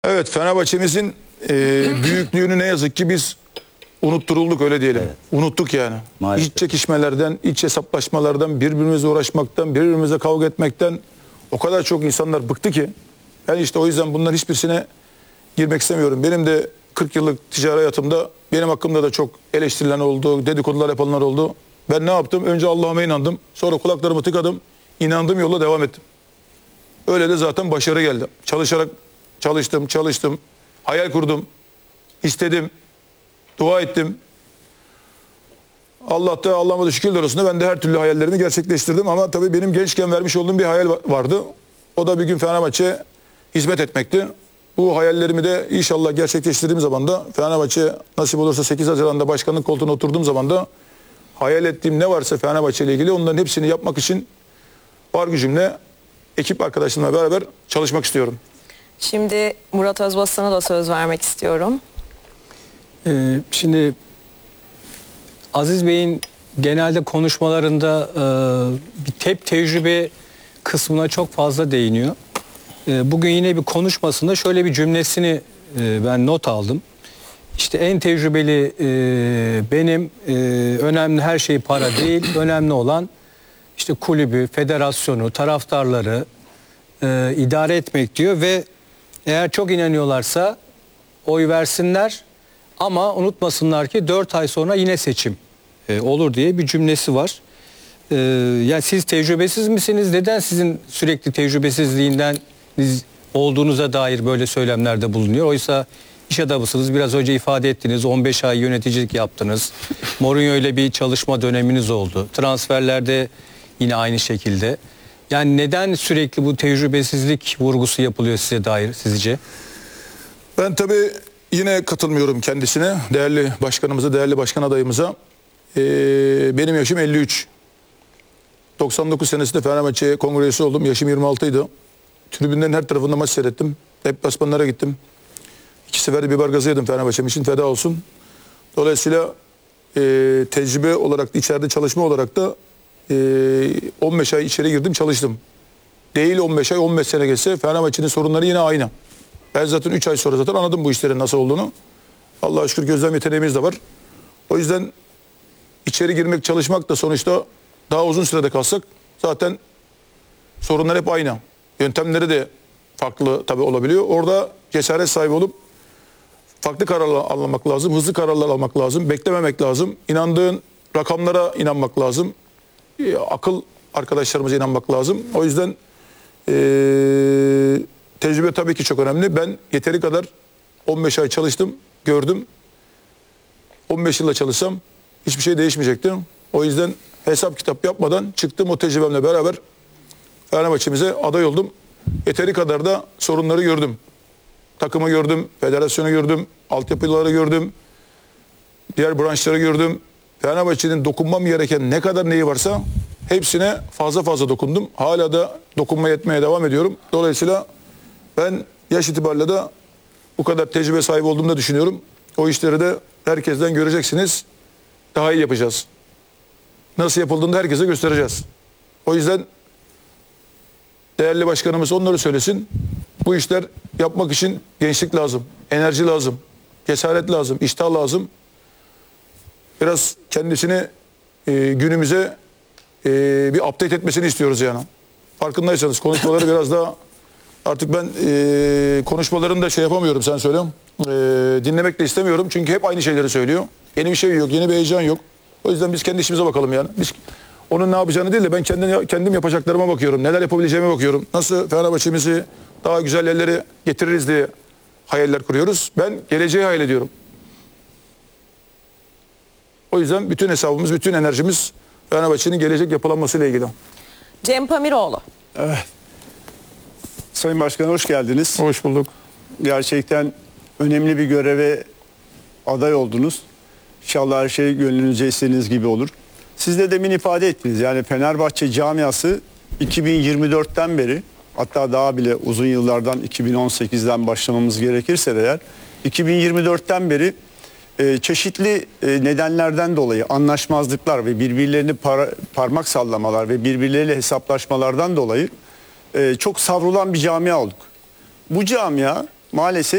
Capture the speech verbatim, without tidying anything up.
Evet, Fenerbahçe'mizin e, büyüklüğünü ne yazık ki biz unutturulduk, öyle diyelim. Evet. Unuttuk yani. Maalesef. İç çekişmelerden, iç hesaplaşmalardan, birbirimizle uğraşmaktan, birbirimize kavga etmekten o kadar çok insanlar bıktı ki. Ben işte o yüzden bunların hiçbirisine girmek istemiyorum. Benim de kırk yıllık ticari hayatımda benim hakkımda da çok eleştirilen oldu, dedikodular yapanlar oldu. Ben ne yaptım? Önce Allah'ıma inandım. Sonra kulaklarımı tıkadım. İnandığım yolla devam ettim. Öyle de zaten başarı geldi. Çalışarak çalıştım, çalıştım. Hayal kurdum. İstedim. Dua ettim. Allah da Allah'ıma da şükürler olsun da ben de her türlü hayallerimi gerçekleştirdim. Ama tabii benim gençken vermiş olduğum bir hayal vardı. O da bir gün Fenerbahçe hizmet etmekti. Bu hayallerimi de inşallah gerçekleştirdiğim zaman da Fenerbahçe nasip olursa sekiz Haziran'da başkanlık koltuğuna oturduğum zaman da hayal ettiğim ne varsa Fenerbahçe ile ilgili onların hepsini yapmak için var gücümle ekip arkadaşlarımla beraber çalışmak istiyorum. Şimdi Murat Özbasan'a da söz vermek istiyorum. Ee, şimdi Aziz Bey'in genelde konuşmalarında e, bir tep tecrübe kısmına çok fazla değiniyor. E, bugün yine bir konuşmasında şöyle bir cümlesini e, ben not aldım. İşte en tecrübeli e, benim, e, önemli her şey para değil, önemli olan işte kulübü, federasyonu, taraftarları e, idare etmek diyor ve eğer çok inanıyorlarsa oy versinler ama unutmasınlar ki dört ay sonra yine seçim e, olur diye bir cümlesi var. E, yani siz tecrübesiz misiniz? Neden sizin sürekli tecrübesizliğinden olduğunuza dair böyle söylemlerde bulunuyor? Oysa iş adamısınız. Biraz önce ifade ettiniz. on beş ay yöneticilik yaptınız. Mourinho ile bir çalışma döneminiz oldu. Transferlerde yine aynı şekilde. Yani neden sürekli bu tecrübesizlik vurgusu yapılıyor size dair sizce? Ben tabii yine katılmıyorum kendisine. Değerli başkanımıza, değerli başkan adayımıza. Ee, benim yaşım elli üç. doksan dokuz senesinde Fenerbahçe kongre üyesi oldum. Yaşım yirmi altıydı. Tribünlerin her tarafında maç seyrettim. Deplasmanlara gittim. İki sefer de biber gazı yedim Fenerbahçe'm için, feda olsun. Dolayısıyla e, tecrübe olarak, içeride çalışma olarak da e, on beş ay içeri girdim, çalıştım. Değil on beş ay, on beş sene geçse Fenerbahçe'nin sorunları yine aynı. Ben zaten üç ay sonra zaten anladım bu işlerin nasıl olduğunu. Allah'a şükür gözlem yeteneğimiz de var. O yüzden içeri girmek, çalışmak da sonuçta daha uzun sürede kalsak zaten sorunlar hep aynı. Yöntemleri de farklı tabii olabiliyor. Orada cesaret sahibi olup farklı kararlar almak lazım, hızlı kararlar almak lazım, beklememek lazım. İnandığın rakamlara inanmak lazım. E, akıl arkadaşlarımıza inanmak lazım. O yüzden e, tecrübe tabii ki çok önemli. Ben yeteri kadar on beş ay çalıştım, gördüm. on beş yılda çalışsam hiçbir şey değişmeyecekti. O yüzden hesap kitap yapmadan çıktım, o tecrübemle beraber Fenerbahçe'mize aday oldum. Yeteri kadar da sorunları gördüm. Takımı gördüm, federasyonu gördüm, altyapıları gördüm, diğer branşları gördüm. Fenerbahçe'nin dokunmam gereken ne kadar neyi varsa hepsine fazla fazla dokundum. Hala da dokunmaya etmeye devam ediyorum. Dolayısıyla ben yaş itibariyle de bu kadar tecrübe sahibi olduğumu da düşünüyorum. O işleri de herkesten göreceksiniz. Daha iyi yapacağız. Nasıl yapıldığını da herkese göstereceğiz. O yüzden değerli başkanımız onları söylesin. Bu işler yapmak için gençlik lazım, enerji lazım, cesaret lazım, iştah lazım. Biraz kendisini e, günümüze e, bir update etmesini istiyoruz yani. Farkındaysanız konuşmaları biraz daha artık ben e, konuşmalarını da şey yapamıyorum, sen söyle. E, dinlemek de istemiyorum çünkü hep aynı şeyleri söylüyor. Yeni bir şey yok, yeni bir heyecan yok. O yüzden biz kendi işimize bakalım yani. Biz onun ne yapacağını değil de ben kendim, kendim yapacaklarıma bakıyorum. Neler yapabileceğime bakıyorum. Nasıl Fenerbahçe'mizi daha güzel yerlere getiririz diye hayaller kuruyoruz. Ben geleceği hayal ediyorum. O yüzden bütün hesabımız, bütün enerjimiz Fenerbahçe'nin gelecek yapılanmasıyla ilgili. Cem Pamiroğlu. Evet. Sayın Başkan hoş geldiniz. Hoş bulduk. Gerçekten önemli bir göreve aday oldunuz. İnşallah her şey gönlünüzce istediğiniz gibi olur. Siz de demin ifade ettiniz. Yani Fenerbahçe camiası iki bin yirmi dörtten beri, hatta daha bile uzun yıllardan iki bin on sekizden başlamamız gerekirse de eğer, iki bin yirmi dörtten beri e, çeşitli e, nedenlerden dolayı anlaşmazlıklar ve birbirlerini para, parmak sallamalar ve birbirleriyle hesaplaşmalardan dolayı e, çok savrulan bir camia olduk. Bu camia maalesef